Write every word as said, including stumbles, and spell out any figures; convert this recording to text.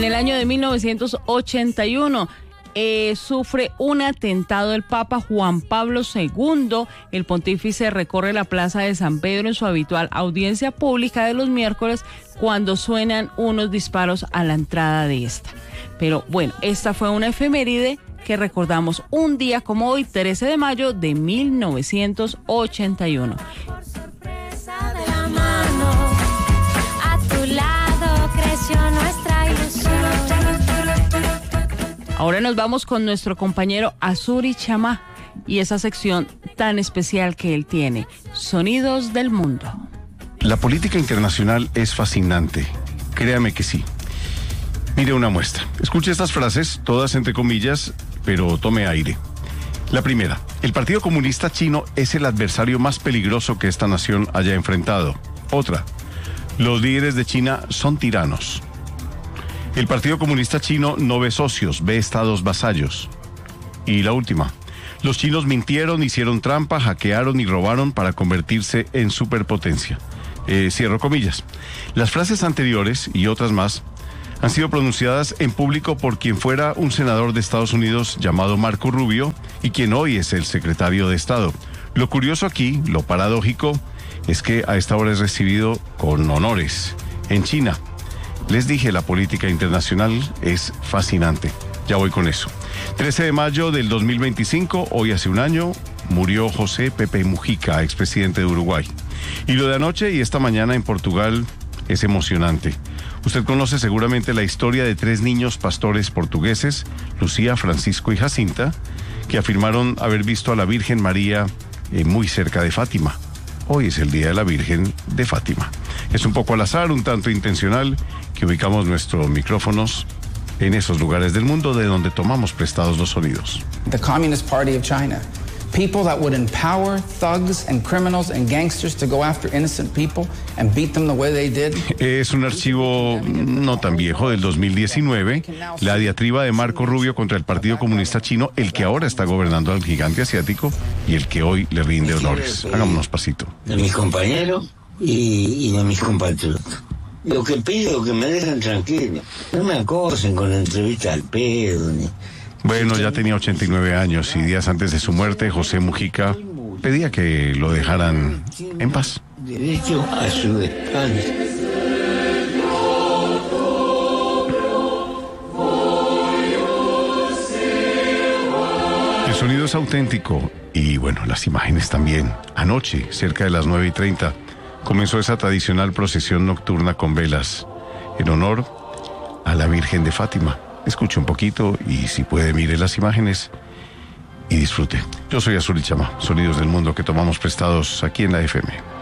En el año de mil novecientos ochenta y uno eh, sufre un atentado el Papa Juan Pablo segundo. El pontífice recorre la plaza de San Pedro en su habitual audiencia pública de los miércoles cuando suenan unos disparos a la entrada de esta. Pero bueno, esta fue una efeméride que recordamos un día como hoy, trece de mayo de mil novecientos ochenta y uno. A tu lado creció nuestra ilusión. Ahora nos vamos con nuestro compañero Azuri Chamá y esa sección tan especial que él tiene, Sonidos del Mundo. La política internacional es fascinante, créame que sí. Mire una muestra. Escuche estas frases, todas entre comillas, pero tome aire. La primera, el Partido Comunista Chino es el adversario más peligroso que esta nación haya enfrentado. Otra, los líderes de China son tiranos. El Partido Comunista Chino no ve socios, ve estados vasallos. Y la última, los chinos mintieron, hicieron trampa, hackearon y robaron para convertirse en superpotencia. Eh, cierro comillas. Las frases anteriores y otras más han sido pronunciadas en público por quien fuera un senador de Estados Unidos llamado Marco Rubio y quien hoy es el secretario de Estado. Lo curioso aquí, lo paradójico, es que a esta hora es recibido con honores en China. Les dije, la política internacional es fascinante. Ya voy con eso. trece de mayo del dos mil veinticinco, hoy hace un año, murió José Pepe Mujica, expresidente de Uruguay. Y lo de anoche y esta mañana en Portugal es emocionante. Usted conoce seguramente la historia de tres niños pastores portugueses, Lucía, Francisco y Jacinta, que afirmaron haber visto a la Virgen María eh, muy cerca de Fátima. Hoy es el Día de la Virgen de Fátima. Es un poco al azar, un tanto intencional, que ubicamos nuestros micrófonos en esos lugares del mundo de donde tomamos prestados los sonidos. The Communist Party of China. People that would empower thugs and criminals and gangsters to go after innocent people and beat them the way they did. Es un archivo no tan viejo, del dos mil diecinueve, la diatriba de Marco Rubio contra el Partido Comunista Chino, el que ahora está gobernando al gigante asiático y el que hoy le rinde honores. Hagámonos pasito. De mis compañeros y, y de mis compatriotas. Lo que pido es que me dejen tranquilo. No me acosen con entrevistas al pedo ni... Bueno, ya tenía ochenta y nueve años y días antes de su muerte, José Mujica pedía que lo dejaran en paz. Derecho a su descanso. El sonido es auténtico y bueno, las imágenes también. Anoche, cerca de las nueve y treinta, comenzó esa tradicional procesión nocturna con velas en honor a la Virgen de Fátima. Escuche un poquito y si puede mire las imágenes y disfrute. Yo soy Azuri Chamá, Sonidos del Mundo que tomamos prestados aquí en la F M.